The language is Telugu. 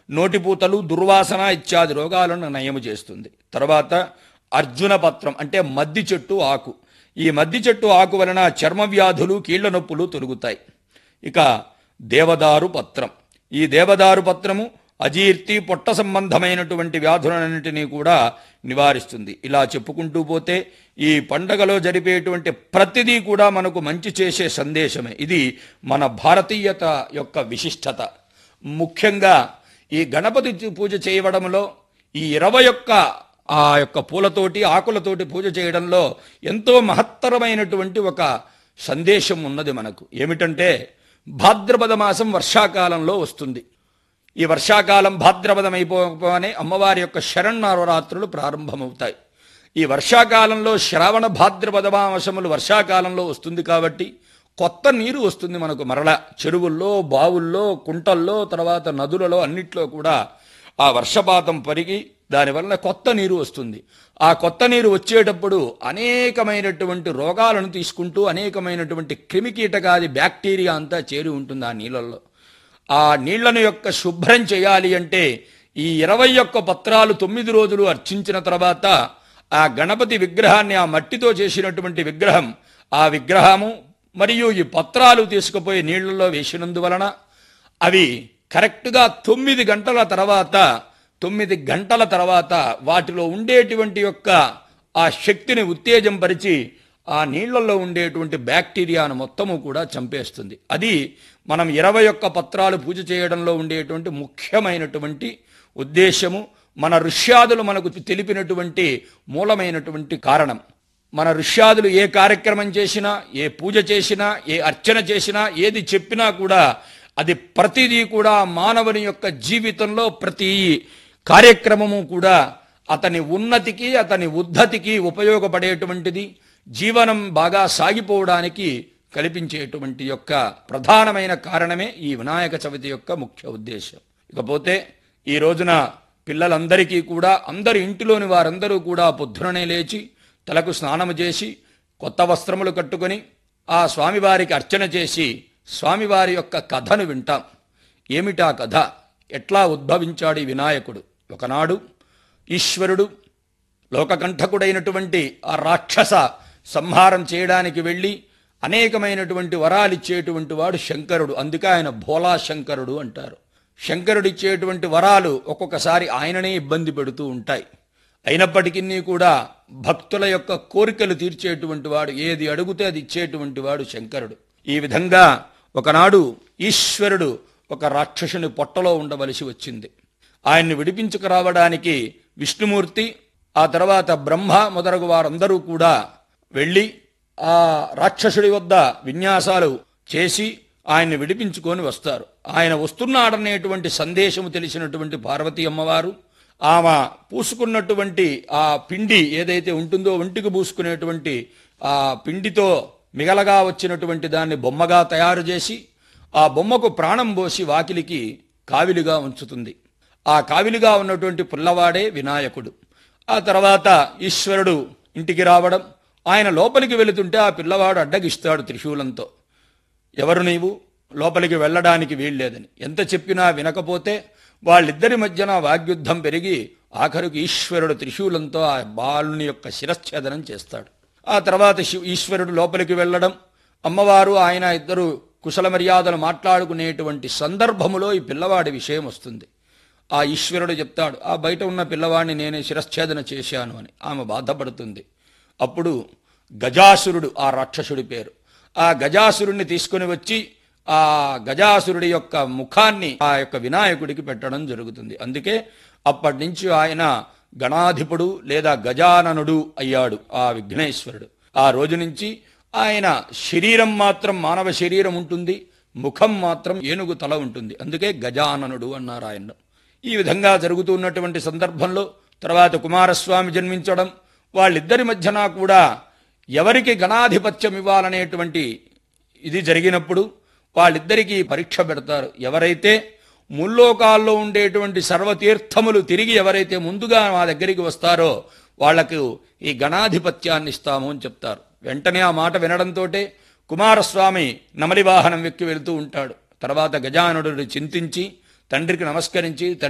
నోటిపూతలు, దుర్వాసన ఇత్యాది రోగాలను నయము చేస్తుంది. తర్వాత అర్జున పత్రం అంటే మద్ది చెట్టు ఆకు. ఈ మద్ది చెట్టు ఆకు వలన చర్మ వ్యాధులు, కీళ్ల నొప్పులు తొలుగుతాయి. ఇక దేవదారు పత్రం. ఈ దేవదారు పత్రము అజీర్తి, పొట్ట సంబంధమైనటువంటి వ్యాధులన్నింటినీ కూడా నివారిస్తుంది. ఇలా చెప్పుకుంటూ పోతే ఈ పండగలో జరిపేటువంటి ప్రతిదీ కూడా మనకు మంచి చేసే సందేశమే. ఇది మన భారతీయత యొక్క విశిష్టత. ముఖ్యంగా ఈ గణపతి పూజ చేయడంలో ఈ 21 ఆ యొక్క పూలతోటి, ఆకులతోటి పూజ చేయడంలో ఎంతో మహత్తరమైనటువంటి ఒక సందేశం ఉన్నది మనకు. ఏమిటంటే భాద్రపద మాసం వర్షాకాలంలో వస్తుంది. ఈ వర్షాకాలం భాద్రపదం అయిపోగానే అమ్మవారి యొక్క శరన్నవరాత్రులు ప్రారంభమవుతాయి. ఈ వర్షాకాలంలో శ్రావణ భాద్రపద మాసములు వర్షాకాలంలో వస్తుంది కాబట్టి కొత్త నీరు వస్తుంది మనకు. మరల చెరువుల్లో, బావుల్లో, కుంటల్లో, తర్వాత నదులలో అన్నిట్లో కూడా ఆ వర్షపాతం పరిగి దానివల్ల కొత్త నీరు వస్తుంది. ఆ కొత్త నీరు వచ్చేటప్పుడు అనేకమైనటువంటి రోగాలను తీసుకుంటూ అనేకమైనటువంటి క్రిమికీటకాది బ్యాక్టీరియా అంతా చేరి ఉంటుంది ఆ నీళ్ళల్లో. ఆ నీళ్లను యొక్క శుభ్రం చేయాలి అంటే ఈ 21 పత్రాలు 9 రోజులు అర్చించిన తర్వాత ఆ గణపతి విగ్రహాన్ని, ఆ మట్టితో చేసినటువంటి విగ్రహం, ఆ విగ్రహము మరియు ఈ పత్రాలు తీసుకుపోయి నీళ్లలో వేసినందువలన అవి కరెక్ట్గా 9 గంటల తర్వాత వాటిలో ఉండేటువంటి యొక్క ఆ శక్తిని ఉత్తేజంపరిచి ఆ నీళ్లలో ఉండేటువంటి బ్యాక్టీరియాను మొత్తము కూడా చంపేస్తుంది. అది మనం 21 పత్రాలు పూజ చేయడంలో ఉండేటువంటి ముఖ్యమైనటువంటి ఉద్దేశము. మన ఋష్యాదులు మనకు తెలిపినటువంటి మూలమైనటువంటి కారణం. మన ఋష్యాదులు ఏ కార్యక్రమం చేసినా, ఏ పూజ చేసినా, ఏ అర్చన చేసినా, ఏది చెప్పినా కూడా అది ప్రతిదీ కూడా మానవుని యొక్క జీవితంలో ప్రతి కార్యక్రమము కూడా అతని ఉన్నతికి, అతని ఉద్ధతికి ఉపయోగపడేటువంటిది, జీవనం బాగా సాగిపోవడానికి కల్పించేటువంటి యొక్క ప్రధానమైన కారణమే ఈ వినాయక చవితి యొక్క ముఖ్య ఉద్దేశం. ఇకపోతే ఈ రోజున పిల్లలందరికీ కూడా, అందరి ఇంటిలోని వారందరూ కూడా పొద్దుననే లేచి తలకు స్నానము చేసి కొత్త వస్త్రములు కట్టుకొని ఆ స్వామివారికి అర్చన చేసి స్వామివారి యొక్క కథను వింటాం. ఏమిటా కథ? ఎట్లా ఉద్భవించాడు ఈ వినాయకుడు? ఒకనాడు ఈశ్వరుడు లోకకంఠకుడైనటువంటి ఆ రాక్షస సంహారం చేయడానికి వెళ్ళి అనేకమైనటువంటి వరాలిచ్చేటువంటి వాడు శంకరుడు. అందుకే ఆయన భోలా శంకరుడు అంటారు. శంకరుడిచ్చేటువంటి వరాలు ఒక్కొక్కసారి ఆయననే ఇబ్బంది పెడుతూ ఉంటాయి. అయినప్పటికీ కూడా భక్తుల యొక్క కోరికలు తీర్చేటువంటి వాడు, ఏది అడుగుతే అది ఇచ్చేటువంటి వాడు శంకరుడు. ఈ విధంగా ఒకనాడు ఈశ్వరుడు ఒక రాక్షసుని పొట్టలో ఉండవలసి వచ్చింది. ఆయన్ని విడిపించుకురావడానికి విష్ణుమూర్తి, ఆ తర్వాత బ్రహ్మ మొదలగు వారందరూ కూడా వెళ్ళి ఆ రాక్షసుడి వద్ద విన్యాసాలు చేసి ఆయన్ని విడిపించుకొని వస్తారు. ఆయన వస్తున్నాడనేటువంటి సందేశము తెలిసినటువంటి పార్వతీ అమ్మవారు ఆమె పూసుకున్నటువంటి ఆ పిండి ఏదైతే ఉంటుందో, ఒంటికి పూసుకునేటువంటి ఆ పిండితో మిగలగా వచ్చినటువంటి దాన్ని బొమ్మగా తయారు చేసి ఆ బొమ్మకు ప్రాణం పోసి వాకిలికి కావిలిగా ఉంచుతుంది. ఆ కావిలిగా ఉన్నటువంటి పుల్లవాడే వినాయకుడు. ఆ తర్వాత ఈశ్వరుడు ఇంటికి రావడం, ఆయన లోపలికి వెళుతుంటే ఆ పిల్లవాడు అడ్డగిస్తాడు త్రిశూలంతో. ఎవరు నీవు? లోపలికి వెళ్ళడానికి వీల్లేదని. ఎంత చెప్పినా వినకపోతే వాళ్ళిద్దరి మధ్యన వాగ్యుద్ధం పెరిగి ఆఖరికి ఈశ్వరుడు త్రిశూలంతో ఆ బాలుని యొక్క శిరచ్ఛేదనం చేస్తాడు. ఆ తర్వాత ఈశ్వరుడు లోపలికి వెళ్ళడం, అమ్మవారు ఆయన ఇద్దరు కుశల మర్యాదలు మాట్లాడుకునేటువంటి సందర్భములో ఈ పిల్లవాడి విషయం వస్తుంది. ఆ ఈశ్వరుడు చెప్తాడు, ఆ బయట ఉన్న పిల్లవాడిని నేనే శిరచ్ఛేదన చేశాను అని. ఆమె బాధపడుతుంది. అప్పుడు గజాసురుడు ఆ రాక్షసుడి పేరు. ఆ గజాసురుడిని తీసుకుని వచ్చి ఆ గజాసురుడి యొక్క ముఖాన్ని ఆ యొక్క వినాయకుడికి పెట్టడం జరుగుతుంది. అందుకే అప్పటి నుంచి ఆయన గణాధిపుడు లేదా గజాననుడు అయ్యాడు ఆ విఘ్నేశ్వరుడు. ఆ రోజు నుంచి ఆయన శరీరం మాత్రం మానవ శరీరం ఉంటుంది, ముఖం మాత్రం ఏనుగు తల ఉంటుంది. అందుకే గజాననుడు అన్నారు ఆయన. ఈ విధంగా జరుగుతున్నటువంటి సందర్భంలో తర్వాత కుమారస్వామి జన్మించడం, వాళ్ళిద్దరి మధ్యన కూడా ఎవరికి గణాధిపత్యం ఇవ్వాలనేటువంటి ఇది జరిగినప్పుడు వాళ్ళిద్దరికీ పరీక్ష పెడతారు. ఎవరైతే ముల్లోకాల్లో ఉండేటువంటి సర్వతీర్థములు తిరిగి ఎవరైతే ముందుగా మా దగ్గరికి వస్తారో వాళ్లకు ఈ గణాధిపత్యాన్ని ఇస్తాము అని చెప్తారు. వెంటనే ఆ మాట వినడంతో కుమారస్వామి నమలి వాహనం ఎక్కి వెళుతూ ఉంటాడు. తర్వాత గజానుడు చింతించి తండ్రికి నమస్కరించి